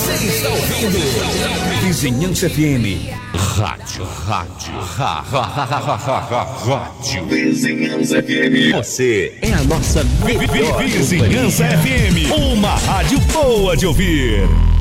Você está ouvindo Vizinhança FM. Rádio Vizinhança FM. Você é a nossa melhor Vizinhança FM, uma rádio boa de ouvir.